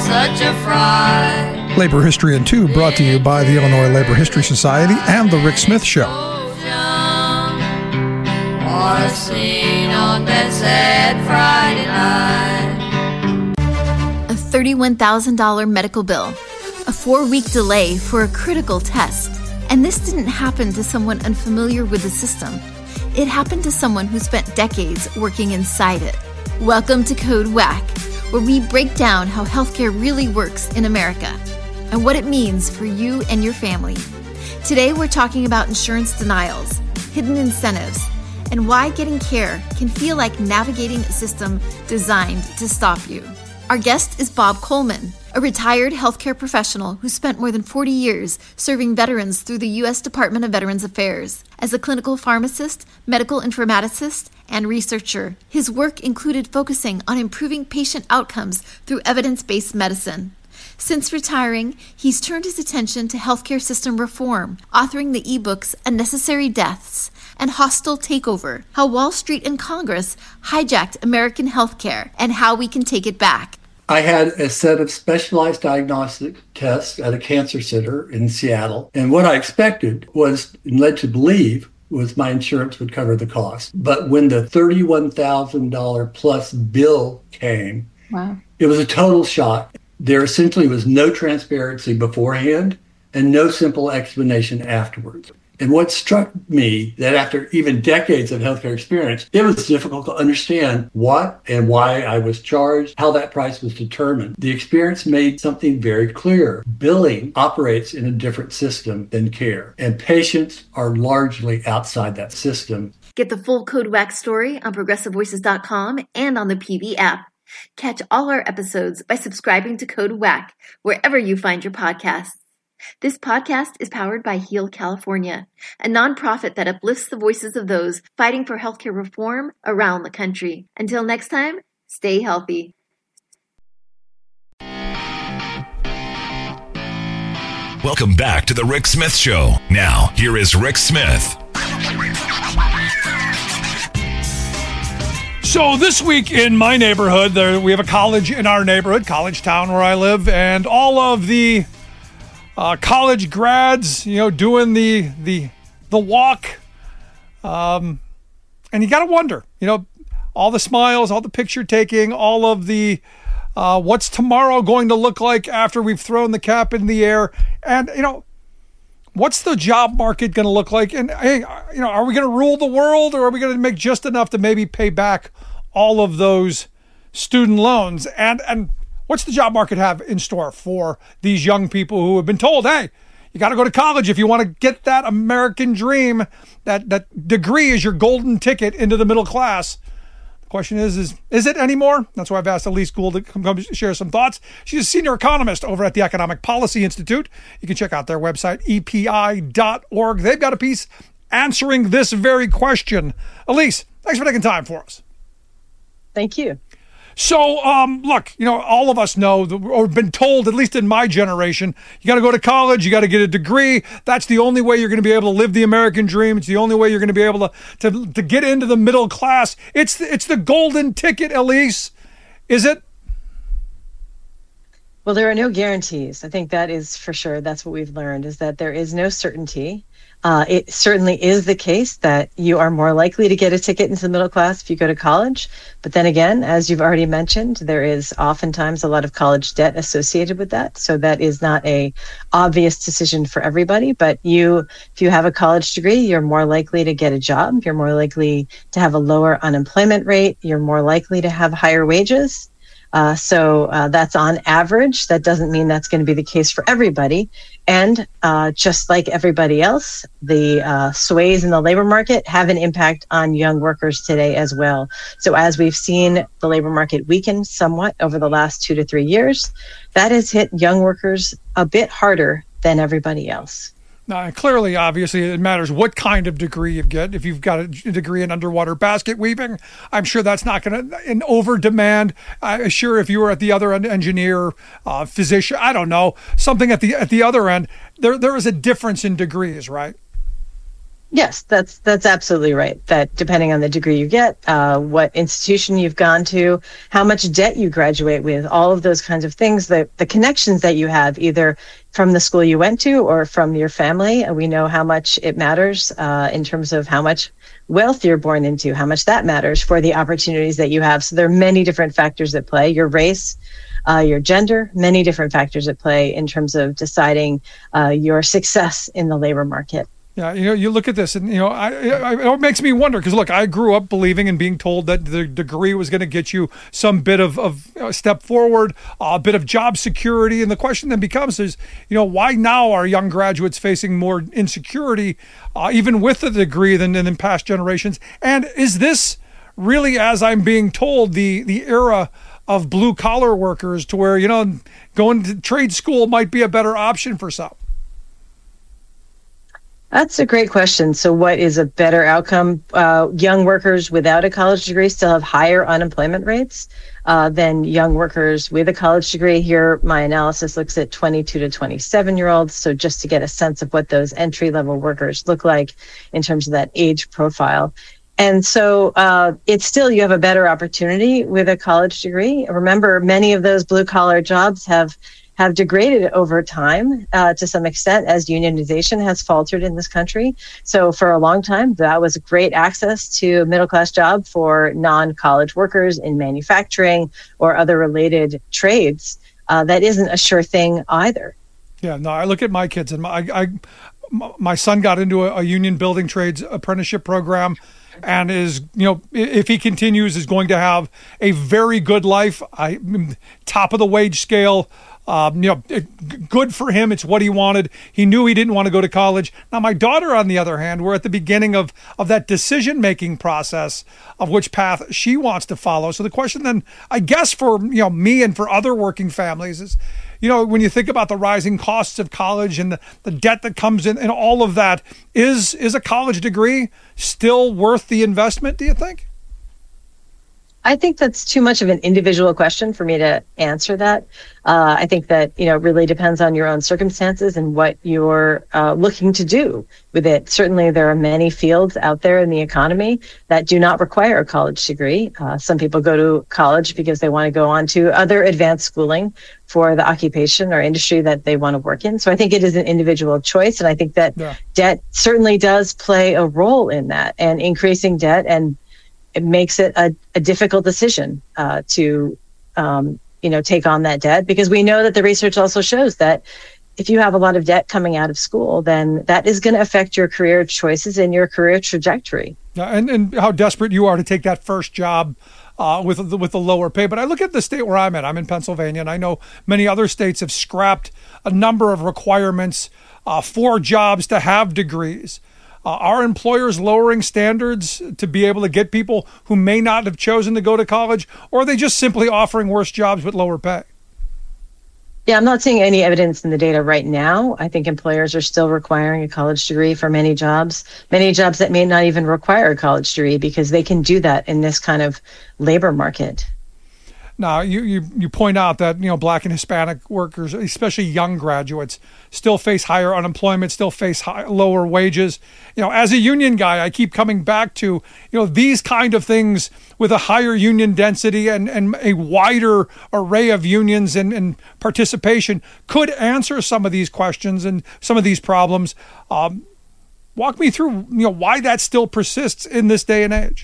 such a fright. Labor History in 2 brought to you by the Illinois Labor History Society and The Rick Smith Show. Or seen on that sad Friday night. A $31,000 medical bill, a 4-week delay for a critical test. And this didn't happen to someone unfamiliar with the system. It happened to someone who spent decades working inside it. Welcome to Code Whack, where we break down how healthcare really works in America and what it means for you and your family. Today, we're talking about insurance denials, hidden incentives, and why getting care can feel like navigating a system designed to stop you. Our guest is Bob Coleman, a retired healthcare professional who spent more than 40 years serving veterans through the U.S. Department of Veterans Affairs. As a clinical pharmacist, medical informaticist, and researcher, his work included focusing on improving patient outcomes through evidence-based medicine. Since retiring, he's turned his attention to healthcare system reform, authoring the ebooks Unnecessary Deaths and Hostile Takeover, How Wall Street and Congress Hijacked American Healthcare and How We Can Take It Back. I had a set of specialized diagnostic tests at a cancer center in Seattle. And what I expected was, and led to believe, was my insurance would cover the cost. But when the $31,000 plus bill came, Wow. It was a total shock. There essentially was no transparency beforehand and no simple explanation afterwards. And what struck me that after even decades of healthcare experience, it was difficult to understand what and why I was charged, how that price was determined. The experience made something very clear. Billing operates in a different system than care, and patients are largely outside that system. Get the full Code Whack story on ProgressiveVoices.com and on the PV app. Catch all our episodes by subscribing to Code Whack wherever you find your podcasts. This podcast is powered by Heal California, a nonprofit that uplifts the voices of those fighting for healthcare reform around the country. Until next time, stay healthy. Welcome back to The Rick Smith Show. Now, here is Rick Smith. So this week in my neighborhood, we have a college in our neighborhood, College Town where I live, and all of the college grads, doing the walk. And you got to wonder, all the smiles, all the picture taking, all of the what's tomorrow going to look like after we've thrown the cap in the air. And, what's the job market going to look like? And, hey, are we going to rule the world, or are we going to make just enough to maybe pay back all of those student loans? And what's the job market have in store for these young people who have been told, hey, you got to go to college if you want to get that American dream, that degree is your golden ticket into the middle class. The question is it anymore? That's why I've asked Elise Gould to come share some thoughts. She's a senior economist over at the Economic Policy Institute. You can check out their website, epi.org. They've got a piece answering this very question. Elise, thanks for taking time for us. Thank you. So, look, all of us know, or been told, at least in my generation, you got to go to college, you got to get a degree. That's the only way you're going to be able to live the American dream. It's the only way you're going to be able to get into the middle class. It's the golden ticket, Elise. Is it? Well, there are no guarantees. I think that is for sure. That's what we've learned, is that there is no certainty. It certainly is the case that you are more likely to get a ticket into the middle class if you go to college. But then again, as you've already mentioned, there is oftentimes a lot of college debt associated with that. So that is not a obvious decision for everybody. But if you have a college degree, you're more likely to get a job. You're more likely to have a lower unemployment rate. You're more likely to have higher wages. So that's on average. That doesn't mean that's going to be the case for everybody. And just like everybody else, the sways in the labor market have an impact on young workers today as well. So as we've seen the labor market weaken somewhat over the last 2 to 3 years, that has hit young workers a bit harder than everybody else. Now, clearly, obviously, it matters what kind of degree you get. If you've got a degree in underwater basket weaving, I'm sure that's not going to, in over demand. Sure, if you were at the other end, engineer, physician, I don't know, something at the other end, there is a difference in degrees, right? Yes, that's absolutely right. That depending on the degree you get, what institution you've gone to, how much debt you graduate with, all of those kinds of things, the connections that you have either from the school you went to or from your family, we know how much it matters in terms of how much wealth you're born into, how much that matters for the opportunities that you have. So there are many different factors at play. Your race, your gender, many different factors at play in terms of deciding your success in the labor market. Yeah, you look at this, and it makes me wonder because look, I grew up believing and being told that the degree was going to get you some bit of a step forward, a bit of job security, and the question then becomes: why now are young graduates facing more insecurity, even with the degree, than in past generations? And is this really, as I'm being told, the era of blue collar workers, to where going to trade school might be a better option for some? That's a great question. So what is a better outcome? Young workers without a college degree still have higher unemployment rates than young workers with a college degree. Here, my analysis looks at 22 to 27-year-olds. So just to get a sense of what those entry-level workers look like in terms of that age profile. And so it's still, you have a better opportunity with a college degree. Remember, many of those blue-collar jobs have degraded over time to some extent as unionization has faltered in this country. So for a long time, that was great access to a middle-class job for non-college workers in manufacturing or other related trades. That isn't a sure thing either. Yeah, no, I look at my kids, and my son got into a union building trades apprenticeship program, and is, if he continues, is going to have a very good life, top of the wage scale. Good for him. It's what he wanted. He knew he didn't want to go to college. Now, my daughter, on the other hand, we're at the beginning of that decision-making process of which path she wants to follow. So the question then, I guess, for me and for other working families is, when you think about the rising costs of college and the debt that comes in and all of that, is a college degree still worth the investment, do you think? I think that's too much of an individual question for me to answer that. I think that, really depends on your own circumstances and what you're looking to do with it. Certainly, there are many fields out there in the economy that do not require a college degree. Some people go to college because they want to go on to other advanced schooling for the occupation or industry that they want to work in. So I think it is an individual choice. And I think that debt certainly does play a role in that, and increasing debt, and it makes it a difficult decision to take on that debt, because we know that the research also shows that if you have a lot of debt coming out of school, then that is going to affect your career choices and your career trajectory. And how desperate you are to take that first job with the lower pay. But I look at the state where I'm in. I'm in Pennsylvania, and I know many other states have scrapped a number of requirements for jobs to have degrees. Are employers lowering standards to be able to get people who may not have chosen to go to college, or are they just simply offering worse jobs with lower pay? Yeah, I'm not seeing any evidence in the data right now. I think employers are still requiring a college degree for many jobs that may not even require a college degree, because they can do that in this kind of labor market. Now, you point out that, Black and Hispanic workers, especially young graduates, still face higher unemployment, still face lower wages. As a union guy, I keep coming back to, these kind of things with a higher union density and a wider array of unions and participation could answer some of these questions and some of these problems. Walk me through, why that still persists in this day and age.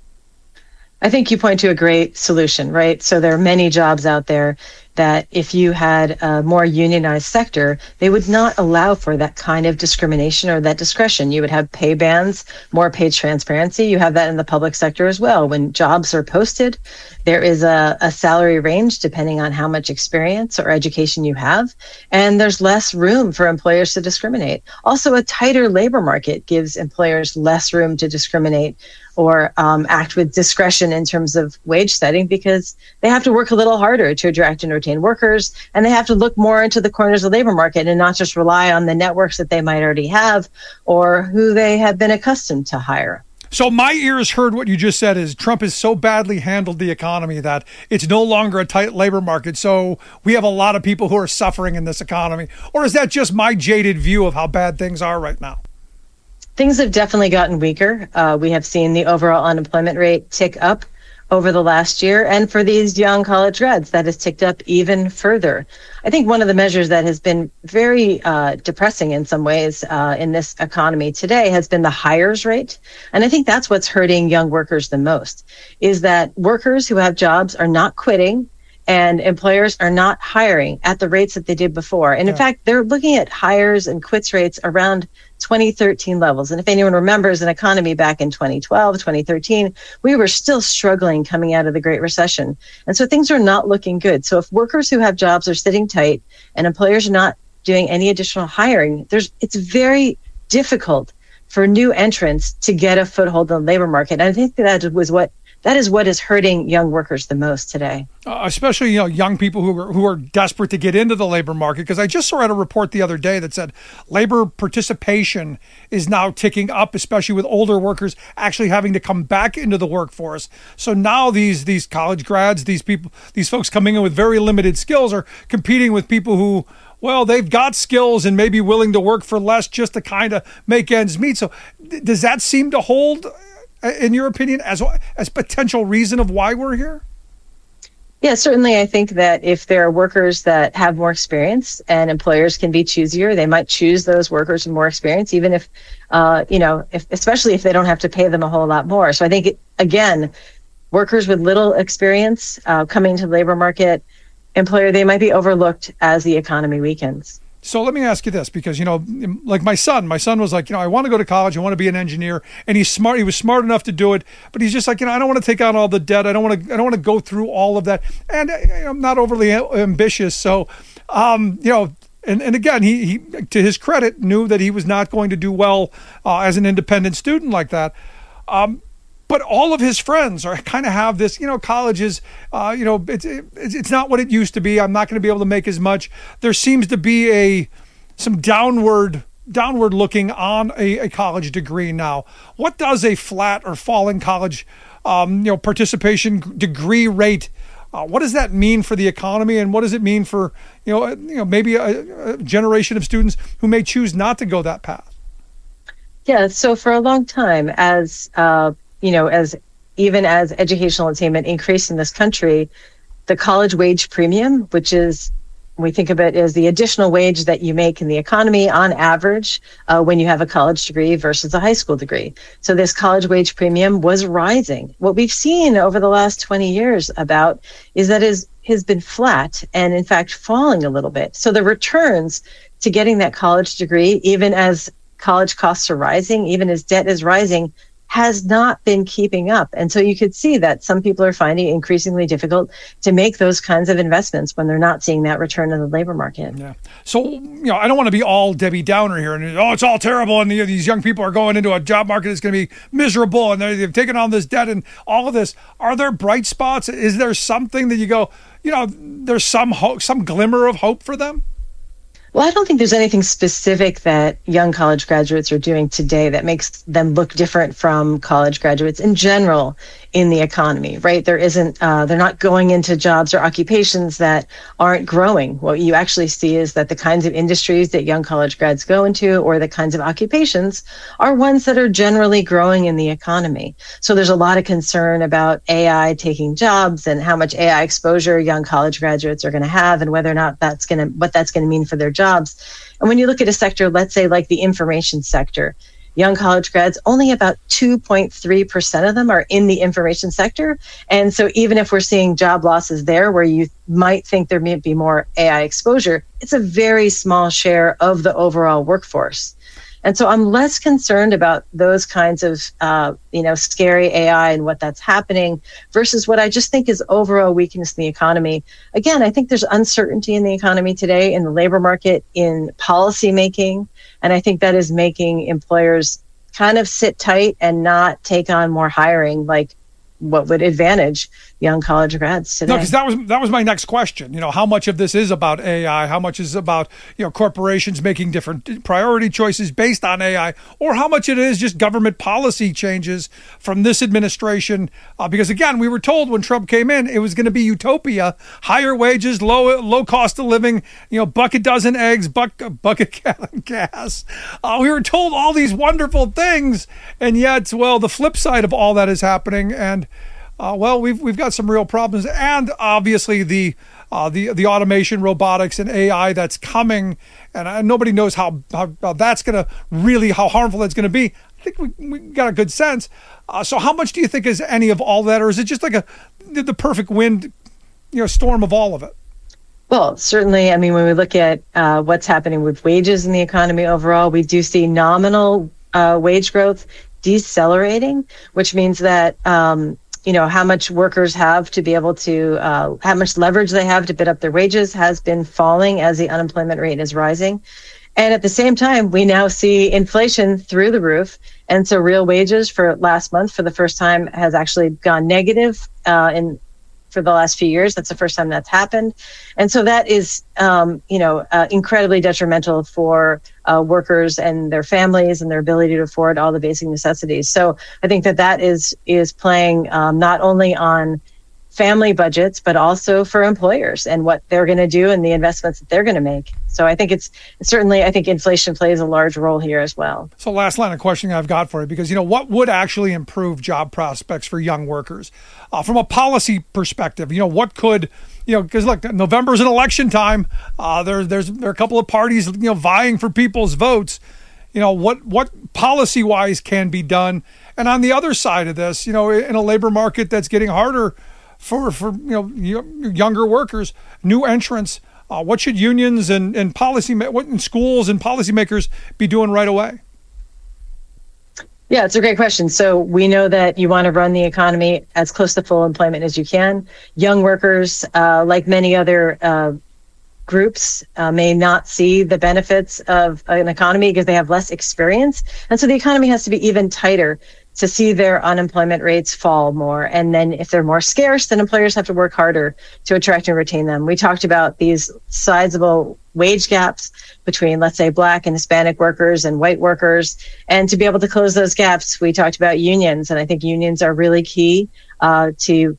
I think you point to a great solution, right? So there are many jobs out there that if you had a more unionized sector, they would not allow for that kind of discrimination or that discretion. You would have pay bands, more pay transparency. You have that in the public sector as well. When jobs are posted, there is a salary range depending on how much experience or education you have, and there's less room for employers to discriminate. Also, a tighter labor market gives employers less room to discriminate or act with discretion in terms of wage setting, because they have to work a little harder to attract and retain workers, and they have to look more into the corners of the labor market and not just rely on the networks that they might already have or who they have been accustomed to hire. So my ears heard what you just said is Trump has so badly handled the economy that it's no longer a tight labor market. So we have a lot of people who are suffering in this economy. Or is that just my jaded view of how bad things are right now? Things have definitely gotten weaker. We have seen the overall unemployment rate tick up over the last year. And for these young college grads, that has ticked up even further. I think one of the measures that has been very depressing in some ways in this economy today has been the hires rate. And I think that's what's hurting young workers the most, is that workers who have jobs are not quitting and employers are not hiring at the rates that they did before. And in fact, they're looking at hires and quits rates around 2013 levels. And if anyone remembers an economy back in 2012, 2013, we were still struggling coming out of the Great Recession. And so things are not looking good. So if workers who have jobs are sitting tight and employers are not doing any additional hiring, it's very difficult for new entrants to get a foothold in the labor market. And I think that is what is hurting young workers the most today. Especially, young people who are desperate to get into the labor market. Because I just saw a report the other day that said labor participation is now ticking up, especially with older workers actually having to come back into the workforce. So now these college grads, these folks coming in with very limited skills are competing with people who, well, they've got skills and may be willing to work for less just to kind of make ends meet. So does that seem to hold, in your opinion, as potential reason of why we're here? Yeah, certainly. I think that if there are workers that have more experience and employers can be choosier, they might choose those workers with more experience, even if, especially if they don't have to pay them a whole lot more. So I think, again, workers with little experience coming to the labor market, they might be overlooked as the economy weakens. So let me ask you this, because, like my son was like, I want to go to college. I want to be an engineer. And he's smart. He was smart enough to do it. But he's just like, I don't want to take on all the debt. I don't want to go through all of that. And I'm not overly ambitious. So, and again, he, to his credit, knew that he was not going to do well as an independent student like that. But all of his friends kind of have this, college is, it's not what it used to be. I'm not going to be able to make as much. There seems to be some downward looking on a college degree now. What does a flat or falling college, participation degree rate? What does that mean for the economy, and what does it mean for, maybe a generation of students who may choose not to go that path? Yeah. So for a long time, as educational attainment increased in this country, the college wage premium, which is, we think of it as the additional wage that you make in the economy on average when you have a college degree versus a high school degree. So this college wage premium was rising. What we've seen over the last 20 years is that it has been flat and in fact falling a little bit. So the returns to getting that college degree, even as college costs are rising, even as debt is rising, has not been keeping up. And so you could see that some people are finding it increasingly difficult to make those kinds of investments when they're not seeing that return in the labor market. Yeah. So, I don't want to be all Debbie Downer here and, it's all terrible. And these young people are going into a job market that's going to be miserable and they've taken on this debt and all of this. Are there bright spots? Is there something that you go, there's some hope, some glimmer of hope for them? Well, I don't think there's anything specific that young college graduates are doing today that makes them look different from college graduates in general in the economy, right? There isn't, they're not going into jobs or occupations that aren't growing. What you actually see is that the kinds of industries that young college grads go into or the kinds of occupations are ones that are generally growing in the economy. So there's a lot of concern about AI taking jobs and how much AI exposure young college graduates are going to have and whether or not what that's going to mean for their jobs. And when you look at a sector, let's say like the information sector, young college grads, only about 2.3% of them are in the information sector. And so even if we're seeing job losses there where you might think there may be more AI exposure, it's a very small share of the overall workforce. And so I'm less concerned about those kinds of, scary AI and what that's happening versus what I just think is overall weakness in the economy. Again, I think there's uncertainty in the economy today, in the labor market, in policy making. And I think that is making employers kind of sit tight and not take on more hiring, like what would advantage young college grads today. No, because that was my next question. How much of this is about AI? How much is about corporations making different priority choices based on AI, or how much it is just government policy changes from this administration? Because again, we were told when Trump came in, it was going to be utopia, higher wages, low cost of living, bucket dozen eggs, bucket gallon gas. We were told all these wonderful things, and yet, well, the flip side of all that is happening, and we've got some real problems, and obviously the automation, robotics, and AI that's coming, and nobody knows how that's going to really, how harmful that's going to be. I think we got a good sense. So how much do you think is any of all that, or is it just like the perfect wind, storm of all of it? Well, certainly, I mean, when we look at what's happening with wages in the economy overall, we do see nominal wage growth decelerating, which means that how much workers have to be able to, how much leverage they have to bid up their wages has been falling as the unemployment rate is rising. And at the same time, we now see inflation through the roof. And so real wages for last month, for the first time, has actually gone negative for the last few years. That's the first time that's happened. And so that is, incredibly detrimental for workers and their families and their ability to afford all the basic necessities. So I think that is playing not only on family budgets, but also for employers and what they're going to do and the investments that they're going to make. So I think it's certainly, I think inflation plays a large role here as well. So last line of questioning I've got for you, because, what would actually improve job prospects for young workers from a policy perspective? What could, because look, November is an election time. There are a couple of parties, vying for people's votes. What policy wise can be done? And on the other side of this, in a labor market that's getting harder for younger workers, new entrants, what should unions and schools and policymakers be doing right away? Yeah, it's a great question. So we know that you want to run the economy as close to full employment as you can. Young workers, like many other groups, may not see the benefits of an economy because they have less experience. And so the economy has to be even tighter to see their unemployment rates fall more. And then if they're more scarce, then employers have to work harder to attract and retain them. We talked about these sizable wage gaps between, let's say, Black and Hispanic workers and white workers. And to be able to close those gaps, we talked about unions. And I think unions are really key to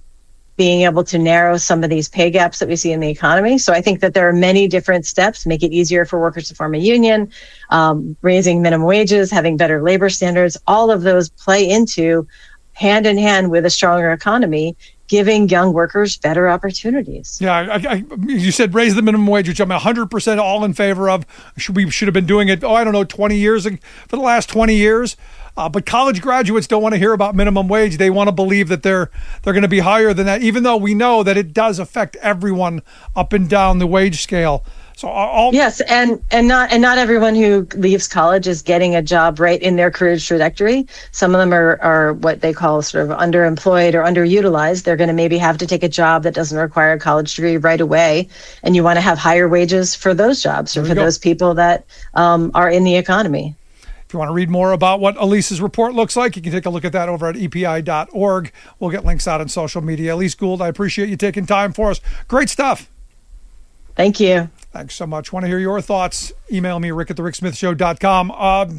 being able to narrow some of these pay gaps that we see in the economy. So I think that there are many different steps, make it easier for workers to form a union, raising minimum wages, having better labor standards. All of those play into hand in hand with a stronger economy, giving young workers better opportunities. Yeah, you said raise the minimum wage, which I'm 100% all in favor of. We should have been doing it, 20 years, for the last 20 years. But college graduates don't want to hear about minimum wage. They want to believe that they're going to be higher than that, even though we know that it does affect everyone up and down the wage scale. So yes, and not everyone who leaves college is getting a job right in their career trajectory. Some of them are what they call sort of underemployed or underutilized. They're going to maybe have to take a job that doesn't require a college degree right away, and you want to have higher wages for those jobs or for those people that are in the economy. If you want to read more about what Elise's report looks like, you can take a look at that over at epi.org. We'll get links out on social media. Elise Gould, I appreciate you taking time for us. Great stuff. Thank you. Thanks so much. Want to hear your thoughts? Email me, rick@thericksmithshow.com.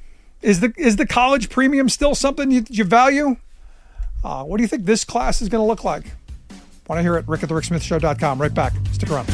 Is the college premium still something you value? What do you think this class is going to look like? Want to hear it? rick@thericksmithshow.com. Right back. Stick around.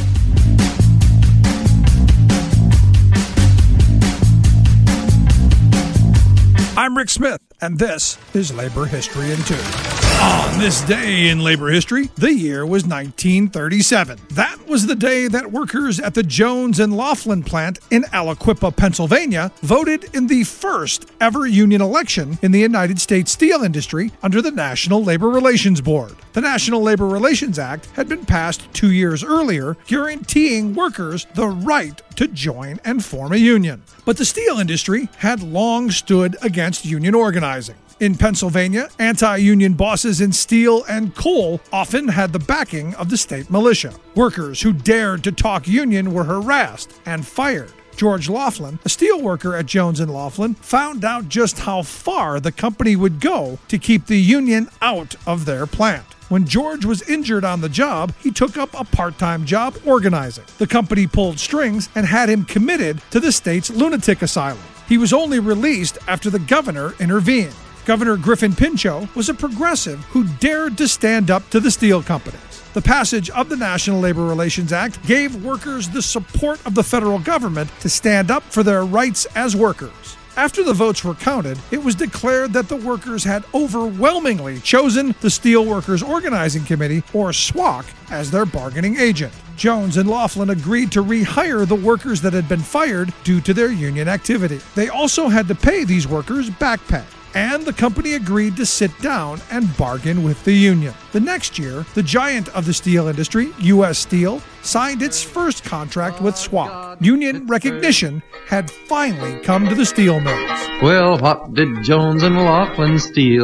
I'm Rick Smith, and this is Labor History in 2. On this day in labor history, the year was 1937. That was the day that workers at the Jones and Laughlin plant in Aliquippa, Pennsylvania, voted in the first ever union election in the United States steel industry under the National Labor Relations Board. The National Labor Relations Act had been passed 2 years earlier, guaranteeing workers the right to join and form a union. But the steel industry had long stood against union organizing. In Pennsylvania, anti-union bosses in steel and coal often had the backing of the state militia. Workers who dared to talk union were harassed and fired. George Laughlin, a steelworker at Jones & Laughlin, found out just how far the company would go to keep the union out of their plant. When George was injured on the job, he took up a part-time job organizing. The company pulled strings and had him committed to the state's lunatic asylum. He was only released after the governor intervened. Governor Griffin Pinchot was a progressive who dared to stand up to the steel companies. The passage of the National Labor Relations Act gave workers the support of the federal government to stand up for their rights as workers. After the votes were counted, it was declared that the workers had overwhelmingly chosen the Steelworkers Organizing Committee, or SWOC, as their bargaining agent. Jones and Laughlin agreed to rehire the workers that had been fired due to their union activity. They also had to pay these workers back pay, and the company agreed to sit down and bargain with the union. The next year, the giant of the steel industry, U.S. Steel, signed its first contract with SWOC. Union recognition had finally come to the steel mills. Well, what did Jones and Laughlin steal?